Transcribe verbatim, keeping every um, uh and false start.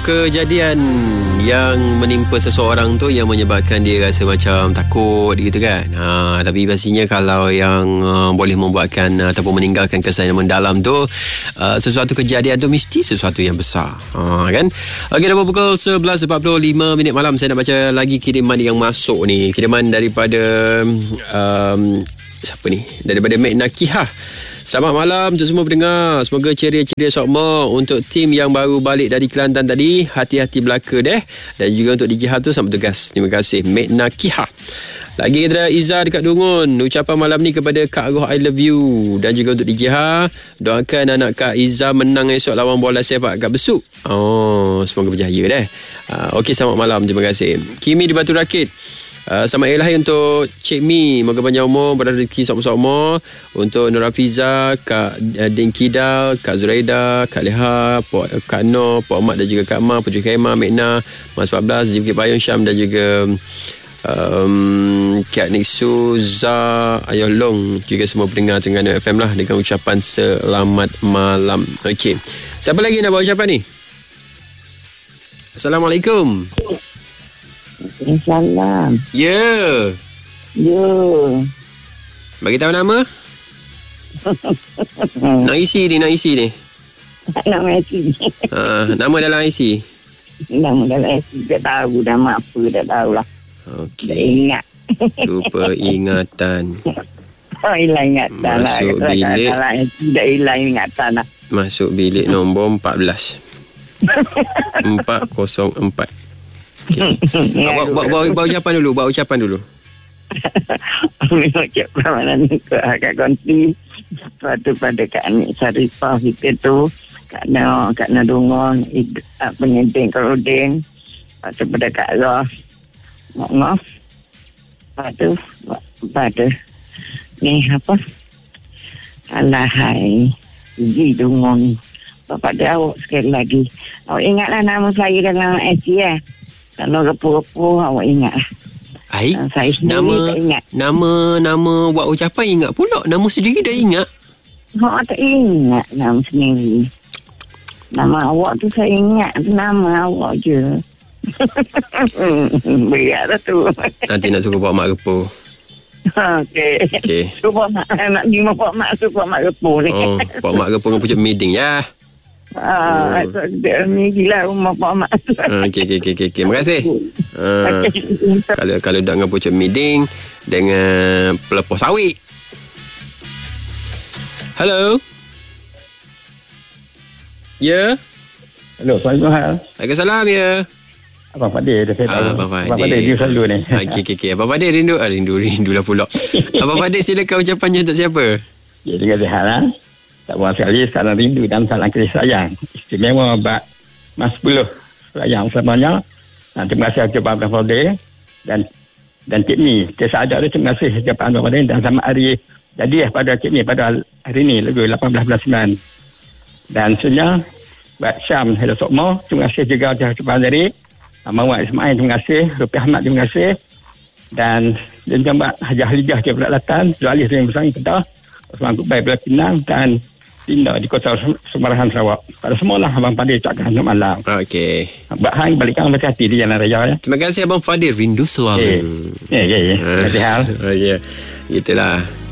kejadian yang menimpa seseorang tu yang menyebabkan dia rasa macam takut gitu kan. Ha, tapi pastinya kalau yang uh, boleh membuatkan uh, ataupun meninggalkan kesan yang mendalam tu, uh, sesuatu kejadian tu mesti sesuatu yang besar. Ha, kan? Okey, dah pukul sebelas empat puluh lima minit malam. Saya nak baca lagi kiriman yang masuk ni. Kiriman daripada um, siapa ni? Daripada Mek Nakihah. Selamat malam untuk semua pendengar. Semoga ceria-ceria sokmo. Untuk tim yang baru balik dari Kelantan tadi, hati-hati belaka deh. Dan juga untuk D J Hal tu, selamat tugas. Terima kasih Mek Nakihah. Lagi kita ada Izzah dekat Dungun. Ucapan malam ni kepada Kak Roh, I love you. Dan juga untuk D J Hal, doakan anak Kak Izzah menang esok lawan bola sepak kat Besuk. Oh, semoga berjaya deh. uh, Okey, selamat malam. Terima kasih. Kimi di Batu Rakit. Uh, selamat ilahi untuk Cik Mi, moga panjang umur, berrezeki sokmo-sokmo. Untuk Nur Hafiza, Kak uh, Dinkida, Kak Zuraida, Kak Leha, Pok, Kak Noh, Pok Mat dan juga Kak Ma, Putri Khaimah, Mekna, Mas empat belas, Zifki Payung Syam dan juga um, Kak Niksu, Zah, Ayah Long, juga semua pendengar Terengganu F M lah, dengan ucapan selamat malam. Okey, siapa lagi nak buat ucapan ni? Assalamualaikum. Salam. Ya. Yeah. Ya. Yeah. Bagi tahu nama. Nak isi ni, nak isi ni. Nama isi. Uh, nama dalam I C. Nama dalam I C. Tak tahu nama apa, tak tahulah. Okey. Tak ingat. Lupa ingatan. Oh, hilang ingatan lah. Masuk bilik. Tidak hilang ingatan lah. Masuk bilik nombor empat belas. empat kosong empat. Okay. Buat, buat, buat, buat ucapan dulu, buat ucapan dulu. Ucapan mana ni ke Kak Konti. Lepas tu pada Kak Anik Sarifah kita tu, Kak Noh, Kak Noh Dungon, penyeding Keruding. Lepas tu pada Kak Roh, Mak-Mak. Lepas tu pada ni apa, Alahai Iji Dungon. Bapak dia awak sekali lagi. Awak ingatlah nama saya dalam S C ya. Kalau repu-repu awak ingat lah. Ai, saya sendiri nama, tak ingat. Nama, nama buat ucapan ingat pula. Nama sendiri dah ingat. Awak tak ingat nama sendiri. Nama awak tu saya ingat. Nama awak je. Beratlah tu. Nanti nak suruh buat mak repu. Okey. Okey. Suruh mak, nak pergi mak mak suruh mak repu ni. Oh, buat mak repu dengan pucuk meeting ya. Ah, oh. Ni gila rumah Pak Mak. Okey, okey, okey, okey. Terima kasih. Uh, kalau kalau dak dengan pucuk miding dengan pelepah sawit. Hello. Ya. Yeah. Hello, Assalamualaikum. Waalaikumsalam ya. Abang Fadil dah saya tahu. Ah, Abang Fadil. Abang Fadil dia selalu ni. Okey, okey, okey. Abang Fadil rindu, ah, rindu, rindu lah pula. Abang Fadil silakan ucapannya untuk siapa? Ya, dengan sihat lah. Tak buang sekali, salam rindu dan salam kasih sayang. Istimewa buat Mas sepuluh sayang semuanya. Dan terima kasih kepada Abang Fadil dan dan Cik Mi. Kisah ada terima kasih kepada Abang Fadil dan sama hari jadi pada Cik Mi pada hari ini lagu lapan belas bulan sembilan. Dan sebenarnya buat Syam Hello Sokmo, terima kasih juga kepada dari Mawad Ismail, terima kasih. Rupiah Ahmad, terima kasih. Dan dan jambak Haji Halijah ke Pulau Latan, Zualih yang bersama kita. Osman Kubai Pulau Pinang dan Tinda di Kota Semarahan Sarawak. Pada semualah Abang Fadil ucapkan selamat malam. Okey. Buat hang balikkan berhati di Jalan Raya ya. Terima kasih Abang Fadil, rindu selalu. Ya, ya, ya. Terima kasih Hal. Okey. Gitulah.